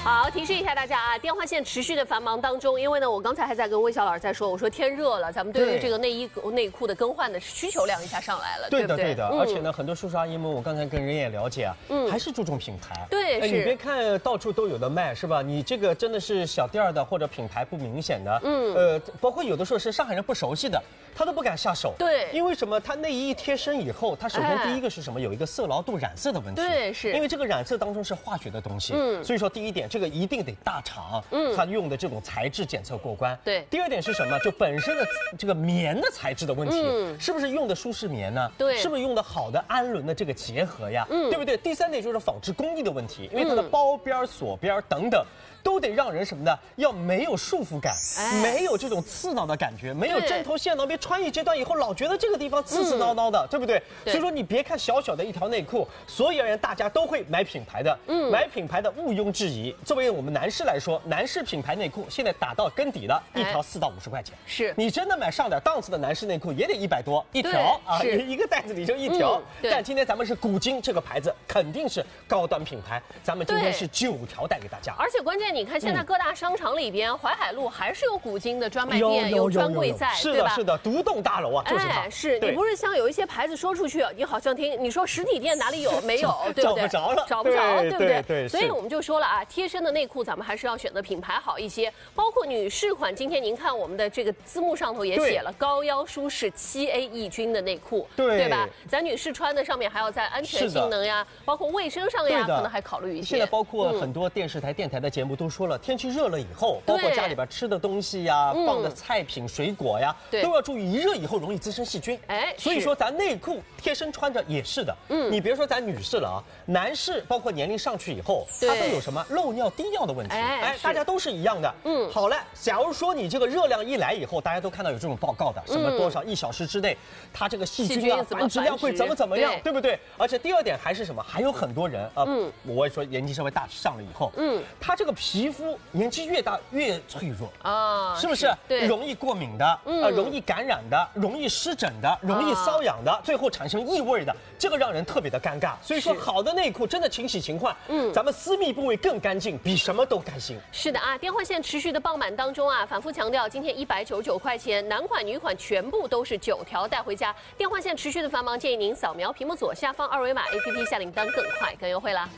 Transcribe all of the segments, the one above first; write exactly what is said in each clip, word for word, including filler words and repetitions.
好，提示一下大家啊，电话线持续的繁忙当中，因为呢，我刚才还在跟魏小老师在说，我说天热了，咱们对于这个内衣内裤的更换的需求量一下上来了， 对的， 对不对？ 对的。 嗯、 而且呢，很多叔叔阿姨们，我刚才跟人也了解啊，嗯，还是注重品牌。 对， 哎，你别看到处都有的卖，是吧？你这个真的是小店儿的或者品牌不明显的，嗯，呃，包括有的时候是上海人不熟悉的，他都不敢下手。 对， 因为什么？他内衣一贴身以后，它首先第一个是什么？有一个色牢度、染色的问题。 对，是。 因为这个染色当中是化学的东西，嗯，所以说第一点，这个一定得大厂，嗯，它用的这种材质检测过关。 对。 第二点是什么？就本身的这个棉的材质的问题，嗯，是不是用的舒适棉呢？ 对。 是不是用的好的氨纶的这个结合呀？嗯，对不对？第三点就是纺织工艺的问题，因为它的包边、锁边等等。都得让人什么呢？要没有束缚感，哎、没有这种刺挠的感觉，没有针头线挠，别穿一阶段以后老觉得这个地方刺刺挠挠的，嗯、对不对？对。所以说你别看小小的一条内裤，所有人大家都会买品牌的，嗯，买品牌的毋庸置疑。作为我们男士来说，男士品牌内裤现在打到根底了，一条四到五十块钱。 是。 你真的买上点档次的男士内裤也得一百多一条啊，一个袋子里就一条。嗯、但今天咱们是古今这个牌子肯定是高端品牌，咱们今天是九条带给大家。 而且关键你看现在各大商场里边，淮海路还是有古今的专卖店，有专柜在， 对吧？是的，独栋大楼啊，就是它。 哎，是你不是像有一些牌子说出去，你好像听你说实体店哪里有没有，对不对？ 找不着了， 找不着，对不对？ 对。 所以我们就说了啊，贴身的内裤咱们还是要选择品牌好一些，包括女士款。今天您看我们的这个字幕上头也写了高腰舒适七 A 抑菌的内裤，对吧？咱女士穿的上面还要在安全性能呀，包括卫生上呀，可能还考虑一些。 现在包括很多电视台、电台的节目都说了，天气热了以后，包括家里边吃的东西呀、嗯、放的菜品、水果呀，都要注意，一热以后容易滋生细菌。哎，所以说咱内裤贴身穿着也是的。嗯，你别说咱女士了啊，男士包括年龄上去以后，他都有什么漏尿、滴尿的问题。哎，哎大家都是一样的。嗯，好了，假如说你这个热量一来以后，大家都看到有这种报告的，什么多少一小时之内，它这个细菌啊繁殖量会怎么怎么样，对不对？而且第二点还是什么？还有很多人啊，嗯，我也说年纪稍微大上了以后，嗯，他这个皮肤年纪越大越脆弱啊，是不是？对，容易过敏的，呃，容易感染的，容易湿疹的，容易瘙痒的，最后产生异味的，这个让人特别的尴尬。所以说，好的内裤真的勤洗勤换，嗯，咱们私密部位更干净，比什么都开心。 是的啊，电话线持续的爆满当中啊，反复强调，今天一百九十九块钱，男款女款全部都是九条带回家。电话线持续的繁忙，建议您扫描屏幕左下方二维码 A P P 下订单更快更优惠啦。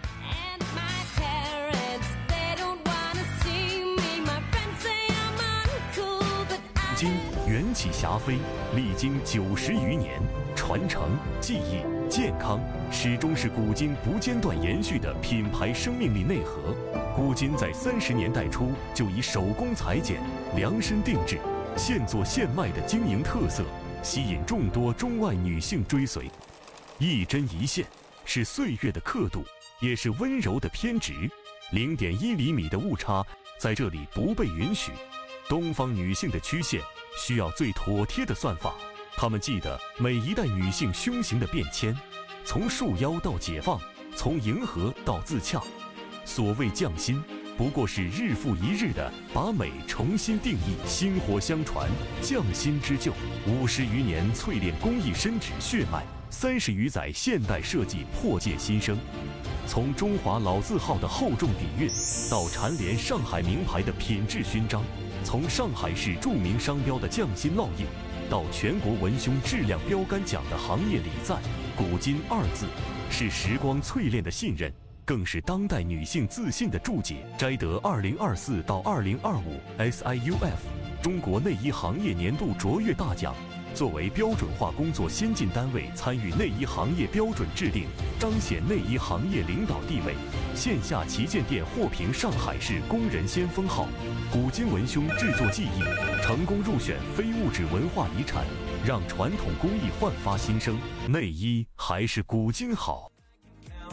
今缘起霞飞，历经九十余年，传承、技艺、健康，始终是古今不间断延续的品牌生命力内核。古今在三十年代初就以手工裁剪、量身定制、现做现卖的经营特色，吸引众多中外女性追随。一针一线，是岁月的刻度，也是温柔的偏执。零点一厘米的误差，在这里不被允许。东方女性的曲线需要最妥帖的算法，她们记得每一代女性胸型的变迁，从束腰到解放，从迎合到自洽。所谓匠心，不过是日复一日的把美重新定义，薪火相传，匠心织就。五十余年淬炼工艺深植血脉，三十余载现代设计破界新生。从中华老字号的厚重底蕴，到蝉联上海名牌的品质勋章。从上海市著名商标的匠心烙印，到全国文胸质量标杆奖的行业礼赞，古今二字是时光淬炼的信任，更是当代女性自信的注解。摘得二零二四到二零二五 S I U F 中国内衣行业年度卓越大奖。作为标准化工作先进单位，参与内衣行业标准制定，彰显内衣行业领导地位。线下旗舰店获评上海市工人先锋号，古今文胸制作技艺成功入选非物质文化遗产，让传统工艺焕发新生。内衣还是古今好。